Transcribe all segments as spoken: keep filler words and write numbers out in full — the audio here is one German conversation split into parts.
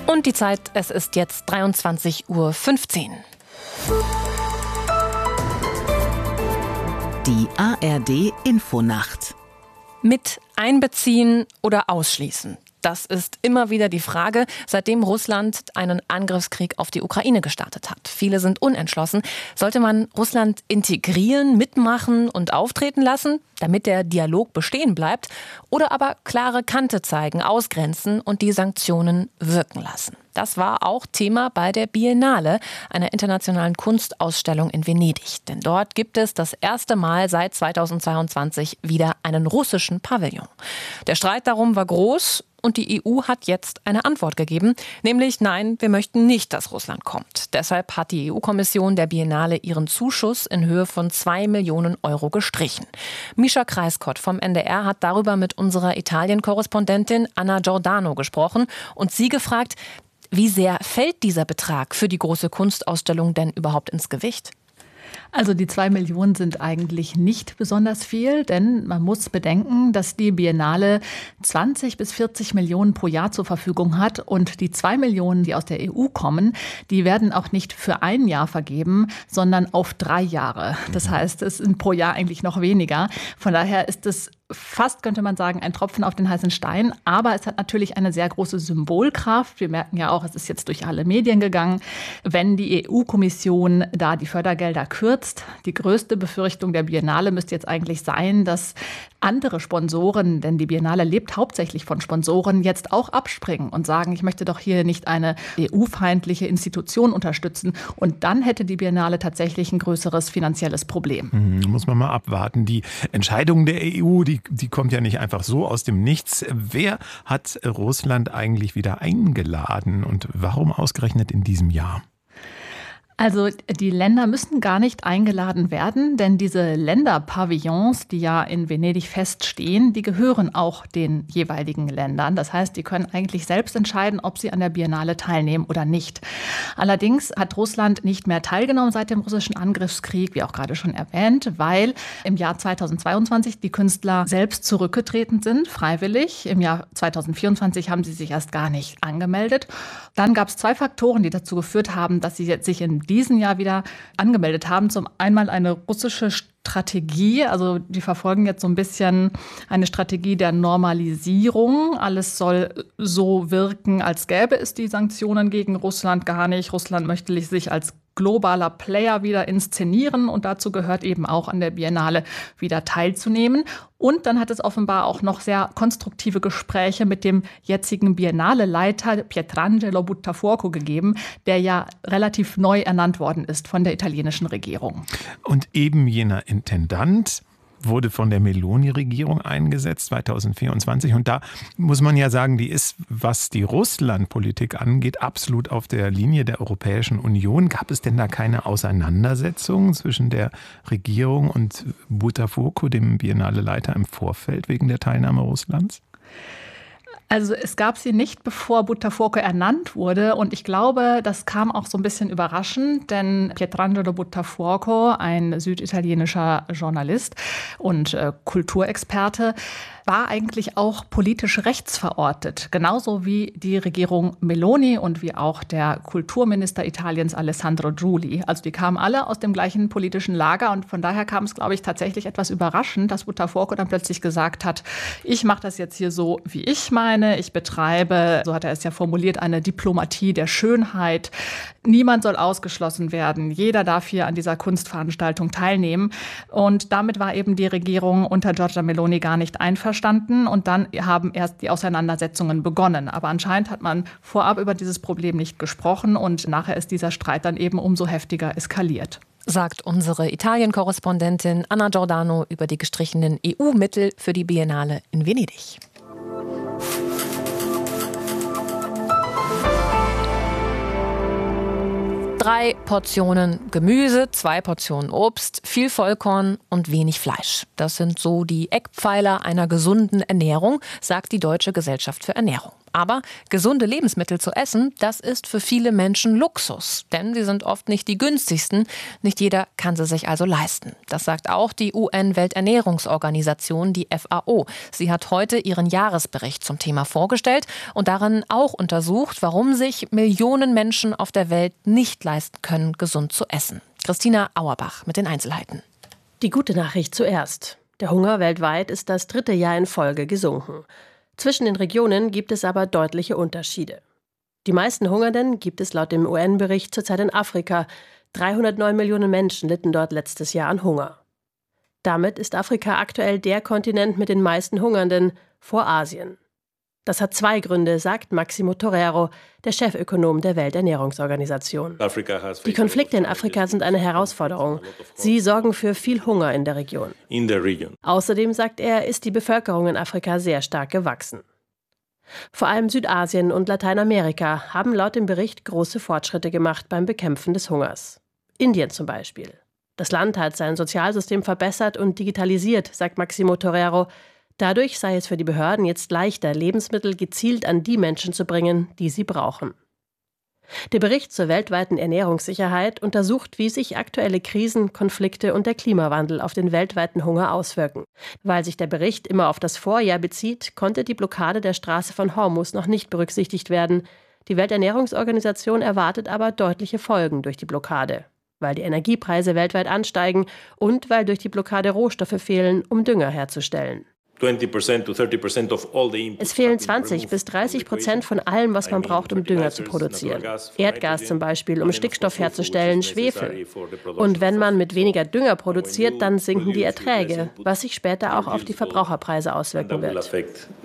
Und die Zeit, es ist jetzt dreiundzwanzig Uhr fünfzehn. Die A R D-Infonacht. Mit einbeziehen oder ausschließen? Das ist immer wieder die Frage, seitdem Russland einen Angriffskrieg auf die Ukraine gestartet hat. Viele sind unentschlossen. Sollte man Russland integrieren, mitmachen und auftreten lassen, damit der Dialog bestehen bleibt? Oder aber klare Kante zeigen, ausgrenzen und die Sanktionen wirken lassen? Das war auch Thema bei der Biennale, einer internationalen Kunstausstellung in Venedig. Denn dort gibt es das erste Mal seit zweitausendzweiundzwanzig wieder einen russischen Pavillon. Der Streit darum war groß. Und die E U hat jetzt eine Antwort gegeben, nämlich nein, wir möchten nicht, dass Russland kommt. Deshalb hat die E U-Kommission der Biennale ihren Zuschuss in Höhe von zwei Millionen Euro gestrichen. Mischa Kreiskott vom N D R hat darüber mit unserer Italien-Korrespondentin Anna Giordano gesprochen und sie gefragt, wie sehr fällt dieser Betrag für die große Kunstausstellung denn überhaupt ins Gewicht? Also die zwei Millionen sind eigentlich nicht besonders viel, denn man muss bedenken, dass die Biennale zwanzig bis vierzig Millionen pro Jahr zur Verfügung hat und die zwei Millionen, die aus der E U kommen, die werden auch nicht für ein Jahr vergeben, sondern auf drei Jahre. Das heißt, es sind pro Jahr eigentlich noch weniger. Von daher ist es fast, könnte man sagen, ein Tropfen auf den heißen Stein. Aber es hat natürlich eine sehr große Symbolkraft. Wir merken ja auch, es ist jetzt durch alle Medien gegangen. Wenn die E U-Kommission da die Fördergelder kürzt, die größte Befürchtung der Biennale müsste jetzt eigentlich sein, dass andere Sponsoren, denn die Biennale lebt hauptsächlich von Sponsoren, jetzt auch abspringen und sagen, ich möchte doch hier nicht eine E U-feindliche Institution unterstützen. Und dann hätte die Biennale tatsächlich ein größeres finanzielles Problem. Hm, muss man mal abwarten. Die Entscheidung der E U, die, die kommt ja nicht einfach so aus dem Nichts. Wer hat Russland eigentlich wieder eingeladen und warum ausgerechnet in diesem Jahr? Also die Länder müssen gar nicht eingeladen werden, denn diese Länderpavillons, die ja in Venedig feststehen, die gehören auch den jeweiligen Ländern. Das heißt, die können eigentlich selbst entscheiden, ob sie an der Biennale teilnehmen oder nicht. Allerdings hat Russland nicht mehr teilgenommen seit dem russischen Angriffskrieg, wie auch gerade schon erwähnt, weil im Jahr zweitausendzweiundzwanzig die Künstler selbst zurückgetreten sind, freiwillig. Im Jahr zweitausendvierundzwanzig haben sie sich erst gar nicht angemeldet. Dann gab es zwei Faktoren, die dazu geführt haben, dass sie jetzt sich in diesen Jahr wieder angemeldet haben. Zum einen eine russische Strategie, also die verfolgen jetzt so ein bisschen eine Strategie der Normalisierung. Alles soll so wirken, als gäbe es die Sanktionen gegen Russland gar nicht. Russland möchte sich als globaler Player wieder inszenieren und dazu gehört eben auch an der Biennale wieder teilzunehmen. Und dann hat es offenbar auch noch sehr konstruktive Gespräche mit dem jetzigen Biennale-Leiter Pietrangelo Buttafuoco gegeben, der ja relativ neu ernannt worden ist von der italienischen Regierung. Und eben jener Intendant wurde von der Meloni-Regierung eingesetzt zweitausendvierundzwanzig. Und da muss man ja sagen, die ist, was die Russland-Politik angeht, absolut auf der Linie der Europäischen Union. Gab es denn da keine Auseinandersetzung zwischen der Regierung und Buttafuoco, dem Biennale-Leiter, im Vorfeld wegen der Teilnahme Russlands? Also es gab sie nicht, bevor Buttafuoco ernannt wurde. Und ich glaube, das kam auch so ein bisschen überraschend, denn Pietrangelo Buttafuoco, ein süditalienischer Journalist und äh, Kulturexperte, war eigentlich auch politisch rechts verortet. Genauso wie die Regierung Meloni und wie auch der Kulturminister Italiens Alessandro Giuli. Also die kamen alle aus dem gleichen politischen Lager und von daher kam es, glaube ich, tatsächlich etwas überraschend, dass Buttafuoco dann plötzlich gesagt hat, ich mache das jetzt hier so, wie ich meine. Ich betreibe, so hat er es ja formuliert, eine Diplomatie der Schönheit. Niemand soll ausgeschlossen werden. Jeder darf hier an dieser Kunstveranstaltung teilnehmen. Und damit war eben die Regierung unter Giorgia Meloni gar nicht einverstanden. Und dann haben erst die Auseinandersetzungen begonnen. Aber anscheinend hat man vorab über dieses Problem nicht gesprochen und nachher ist dieser Streit dann eben umso heftiger eskaliert. Sagt unsere Italien-Korrespondentin Anna Giordano über die gestrichenen E U-Mittel für die Biennale in Venedig. Drei Portionen Gemüse, zwei Portionen Obst, viel Vollkorn und wenig Fleisch. Das sind so die Eckpfeiler einer gesunden Ernährung, sagt die Deutsche Gesellschaft für Ernährung. Aber gesunde Lebensmittel zu essen, das ist für viele Menschen Luxus. Denn sie sind oft nicht die günstigsten. Nicht jeder kann sie sich also leisten. Das sagt auch die U N-Welternährungsorganisation, die F A O. Sie hat heute ihren Jahresbericht zum Thema vorgestellt und darin auch untersucht, warum sich Millionen Menschen auf der Welt nicht leisten können, gesund zu essen. Christina Auerbach mit den Einzelheiten. Die gute Nachricht zuerst. Der Hunger weltweit ist das dritte Jahr in Folge gesunken. Zwischen den Regionen gibt es aber deutliche Unterschiede. Die meisten Hungernden gibt es laut dem U N-Bericht zurzeit in Afrika. dreihundertneun Millionen Menschen litten dort letztes Jahr an Hunger. Damit ist Afrika aktuell der Kontinent mit den meisten Hungernden vor Asien. Das hat zwei Gründe, sagt Maximo Torero, der Chefökonom der Welternährungsorganisation. Die Konflikte in Afrika sind eine Herausforderung. Sie sorgen für viel Hunger in der Region. Außerdem, sagt er, ist die Bevölkerung in Afrika sehr stark gewachsen. Vor allem Südasien und Lateinamerika haben laut dem Bericht große Fortschritte gemacht beim Bekämpfen des Hungers. Indien zum Beispiel. Das Land hat sein Sozialsystem verbessert und digitalisiert, sagt Maximo Torero. Dadurch sei es für die Behörden jetzt leichter, Lebensmittel gezielt an die Menschen zu bringen, die sie brauchen. Der Bericht zur weltweiten Ernährungssicherheit untersucht, wie sich aktuelle Krisen, Konflikte und der Klimawandel auf den weltweiten Hunger auswirken. Weil sich der Bericht immer auf das Vorjahr bezieht, konnte die Blockade der Straße von Hormuz noch nicht berücksichtigt werden. Die Welternährungsorganisation erwartet aber deutliche Folgen durch die Blockade, weil die Energiepreise weltweit ansteigen und weil durch die Blockade Rohstoffe fehlen, um Dünger herzustellen. Es fehlen zwanzig bis dreißig Prozent von allem, was man braucht, um Dünger zu produzieren. Erdgas zum Beispiel, um Stickstoff herzustellen, Schwefel. Und wenn man mit weniger Dünger produziert, dann sinken die Erträge, was sich später auch auf die Verbraucherpreise auswirken wird.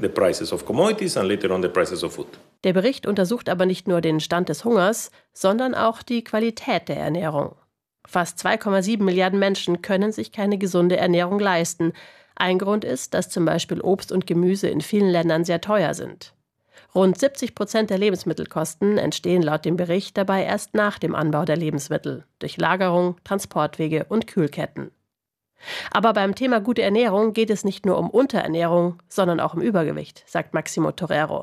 Der Bericht untersucht aber nicht nur den Stand des Hungers, sondern auch die Qualität der Ernährung. Fast zwei Komma sieben Milliarden Menschen können sich keine gesunde Ernährung leisten. Ein Grund ist, dass zum Beispiel Obst und Gemüse in vielen Ländern sehr teuer sind. Rund siebzig Prozent der Lebensmittelkosten entstehen laut dem Bericht dabei erst nach dem Anbau der Lebensmittel, durch Lagerung, Transportwege und Kühlketten. Aber beim Thema gute Ernährung geht es nicht nur um Unterernährung, sondern auch um Übergewicht, sagt Maximo Torero.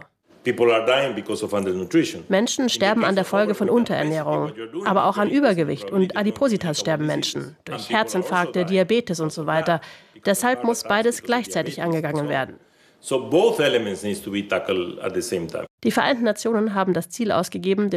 Menschen sterben an der Folge von Unterernährung, aber auch an Übergewicht und Adipositas sterben Menschen, durch Herzinfarkte, Diabetes und so weiter. Deshalb muss beides gleichzeitig angegangen werden. Die Vereinten Nationen haben das Ziel ausgegeben,